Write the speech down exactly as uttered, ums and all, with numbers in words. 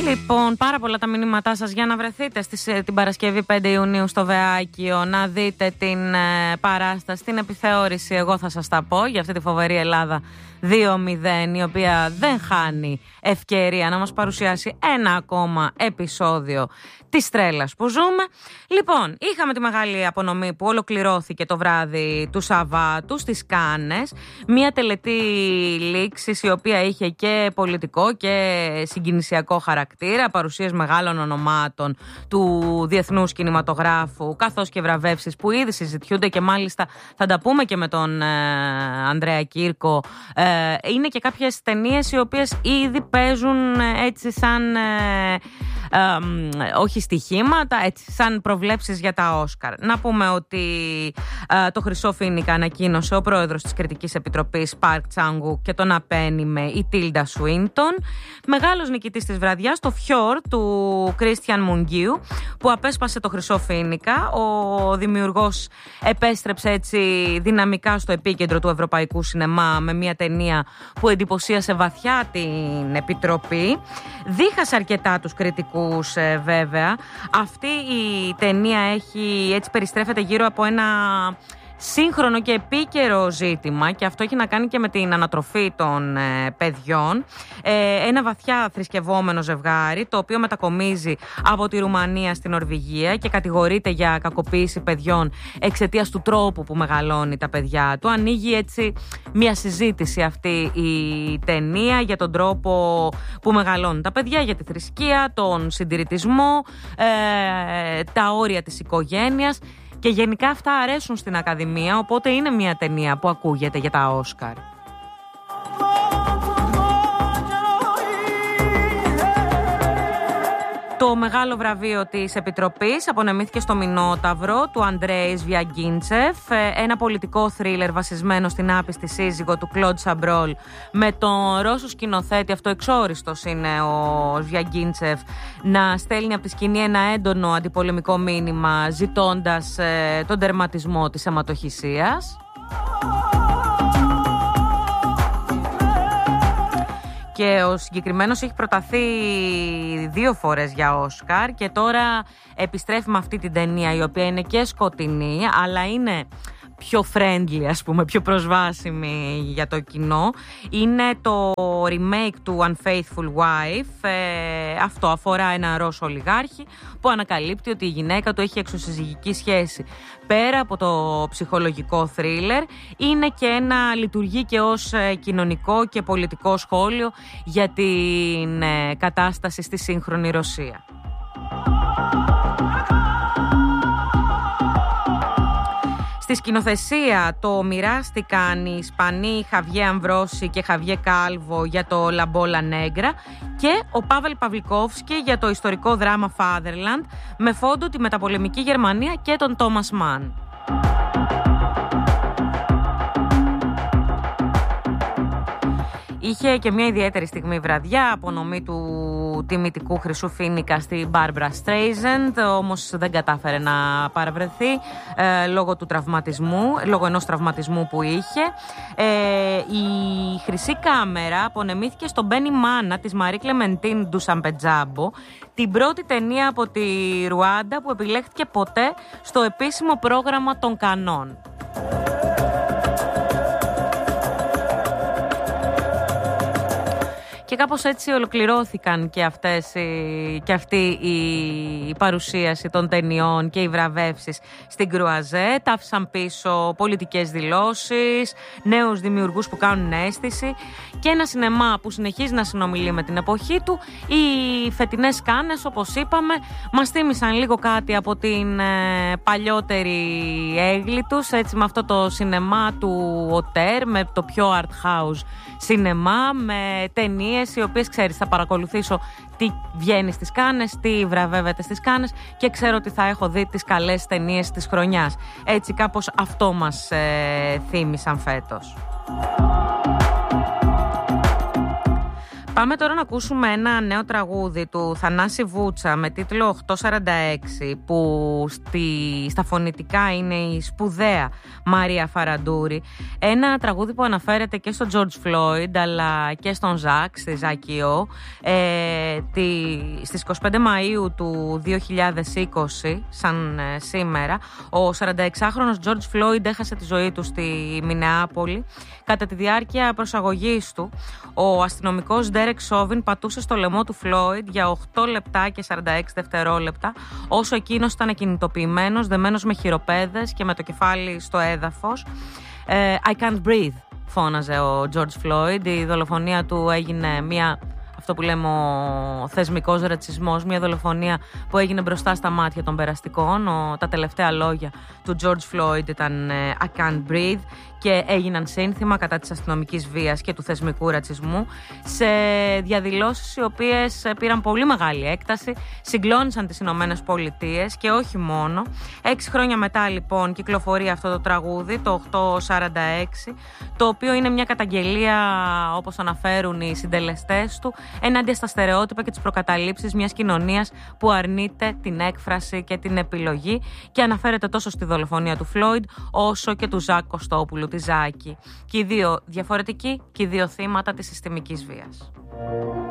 Λοιπόν, πάρα πολλά τα μηνύματά σας για να βρεθείτε στις, την Παρασκευή πέντε Ιουνίου στο Βεάκιο, να δείτε την ε, παράσταση, την επιθεώρηση, εγώ θα σας τα πω, για αυτή τη φοβερή Ελλάδα δύο μηδέν, η οποία δεν χάνει ευκαιρία να μας παρουσιάσει ένα ακόμα επεισόδιο της τρέλας που ζούμε. Λοιπόν, είχαμε τη μεγάλη απονομή που ολοκληρώθηκε το βράδυ του Σαββάτου στις Κάνες, μια τελετή λήξης η οποία είχε και πολιτικό και συγκινησιακό χαρακτήρα, παρουσίες μεγάλων ονομάτων του διεθνούς κινηματογράφου, καθώς και βραβεύσεις που ήδη συζητιούνται και μάλιστα θα τα πούμε και με τον ε, Ανδρέα Κύρκο. Ε, είναι και κάποιες ταινίες οι οποίες ήδη παίζουν ε, έτσι σαν... Ε, Ε, όχι στοιχήματα, έτσι, σαν προβλέψεις για τα Όσκαρ. Να πούμε ότι ε, το Χρυσό Φοίνικα ανακοίνωσε ο πρόεδρος της Κριτικής Επιτροπής Παρκ Τσάνγκου και τον απένιμε η Τίλντα Σουίντον. Μεγάλος νικητής της βραδιάς, το Φιόρ του Κρίστιαν Μουγγίου, που απέσπασε το Χρυσό Φοίνικα. Ο δημιουργός επέστρεψε έτσι δυναμικά στο επίκεντρο του ευρωπαϊκού σινεμά με μια ταινία που εντυπωσίασε βαθιά την Επιτροπή. Δίχασε αρκετά τους κριτικούς, βέβαια. Αυτή η ταινία έχει, έτσι περιστρέφεται γύρω από ένα σύγχρονο και επίκαιρο ζήτημα, και αυτό έχει να κάνει και με την ανατροφή των ε, παιδιών. Ε, ένα βαθιά θρησκευόμενο ζευγάρι, το οποίο μετακομίζει από τη Ρουμανία στην Νορβηγία και κατηγορείται για κακοποίηση παιδιών εξαιτίας του τρόπου που μεγαλώνει τα παιδιά του. Ανοίγει έτσι μια συζήτηση αυτή η ταινία για τον τρόπο που μεγαλώνουν τα παιδιά, για τη θρησκεία, τον συντηρητισμό, ε, τα όρια της οικογένειας. Και γενικά αυτά αρέσουν στην Ακαδημία, οπότε είναι μια ταινία που ακούγεται για τα Όσκαρ. Το μεγάλο βραβείο της Επιτροπής απονεμήθηκε στο Μινόταυρο του Αντρέης Σβιαγκίντσεφ, ένα πολιτικό θρίλερ βασισμένο στην άπιστη σύζυγο του Κλοντ Σαμπρόλ με τον Ρώσο σκηνοθέτη, αυτό εξόριστος είναι ο Σβιαγκίντσεφ, να στέλνει από τη σκηνή ένα έντονο αντιπολεμικό μήνυμα ζητώντας ε, τον τερματισμό της αιματοχυσίας. Και ο συγκεκριμένος έχει προταθεί δύο φορές για Όσκαρ και τώρα επιστρέφει με αυτή την ταινία, η οποία είναι και σκοτεινή αλλά είναι πιο friendly, ας πούμε, πιο προσβάσιμη για το κοινό. Είναι το remake του Unfaithful Wife. Ε, αυτό αφορά ένα Ρώσο ολιγάρχη που ανακαλύπτει ότι η γυναίκα του έχει εξωσυζυγική σχέση. Πέρα από το ψυχολογικό θρίλερ, είναι και ένα, λειτουργεί και ως κοινωνικό και πολιτικό σχόλιο για την ε, κατάσταση στη σύγχρονη Ρωσία. Στη σκηνοθεσία το μοιράστηκαν οι Ισπανοί Χαβιέ Αμβρόση και Χαβιέ Κάλβο για το Λαμπόλα Νέγκρα και ο Πάβελ Παβλικόφσκι για το ιστορικό δράμα Fatherland, με φόντο τη μεταπολεμική Γερμανία και τον Τόμας Μαν. Είχε και μια ιδιαίτερη στιγμή βραδιά, απονομή του τιμητικού Χρυσού Φοίνικα στη Μπάρμπρα Στρέιζεντ, όμως δεν κατάφερε να παραβρεθεί ε, λόγω του τραυματισμού, λόγω ενός τραυματισμού που είχε. Ε, η Χρυσή Κάμερα απονεμήθηκε στον Μπένι Μάνα της Μαρί Κλεμεντίν Ντουσαμπετζάμπο, την πρώτη ταινία από τη Ρουάντα που επιλέχθηκε ποτέ στο επίσημο πρόγραμμα των Κανών. Και κάπως έτσι ολοκληρώθηκαν και, αυτές, και αυτή η παρουσίαση των ταινιών και οι βραβεύσεις στην Κρουαζέ. Τα άφησαν πίσω πολιτικές δηλώσεις, νέους δημιουργούς που κάνουν αίσθηση και ένα σινεμά που συνεχίζει να συνομιλεί με την εποχή του. Οι φετινές Κάνες, όπως είπαμε, μας θύμισαν λίγο κάτι από την ε, παλιότερη έγκλη τους, έτσι, με αυτό το σινεμά του Οτέρ, με το πιο art house σινεμά, με ταινίες οι οποίες, ξέρεις, θα παρακολουθήσω τι βγαίνει στις Κάνες, τι βραβεύεται στις Κάνες και ξέρω ότι θα έχω δει τις καλές ταινίες της χρονιάς. Έτσι κάπως αυτό μας ε, θύμισαν φέτος. Πάμε τώρα να ακούσουμε ένα νέο τραγούδι του Θανάση Βούτσα με τίτλο οκτακόσια σαράντα έξι, που στη, στα φωνητικά είναι η σπουδαία Μαρία Φαραντούρη. Ένα τραγούδι που αναφέρεται και στον George Floyd αλλά και στον Ζακ, στη Ζάκιο. Ε, τη, στις είκοσι πέντε Μαΐου του δύο χιλιάδες είκοσι, σαν ε, σήμερα, ο σαρανταεξάχρονος George Floyd έχασε τη ζωή του στη Μινεάπολη. Κατά τη διάρκεια προσαγωγής του, ο αστυνομικός Ντέρεκ Σόβιν πατούσε στο λαιμό του Φλόιντ για οκτώ λεπτά και σαράντα έξι δευτερόλεπτα, όσο εκείνος ήταν ακινητοποιημένος, δεμένος με χειροπέδες και με το κεφάλι στο έδαφος. Ε, I can't breathe, φώναζε ο George Floyd. Η δολοφονία του έγινε μια, αυτό που λέμε ο θεσμικός ρατσισμός, μια δολοφονία που έγινε μπροστά στα μάτια των περαστικών. Ο, τα τελευταία λόγια του George Floyd ήταν I can't breathe και έγιναν σύνθημα κατά της αστυνομικής βίας και του θεσμικού ρατσισμού, σε διαδηλώσεις οι οποίες πήραν πολύ μεγάλη έκταση, συγκλώνησαν τις Ηνωμένες Πολιτείες και όχι μόνο. Έξι χρόνια μετά λοιπόν κυκλοφορεί αυτό το τραγούδι, το οκτακόσια σαράντα έξι, το οποίο είναι μια καταγγελία, όπως αναφέρουν οι συντελεστές του, ενάντια στα στερεότυπα και τις προκαταλήψεις μιας κοινωνίας που αρνείται την έκφραση και την επιλογή, και αναφέρεται τόσο στη δολοφονία του Φλόιντ όσο και του Ζακ Κωστόπουλου, τη Ζάκη. Και οι δύο διαφορετικοί και οι δύο θύματα της συστημικής βίας.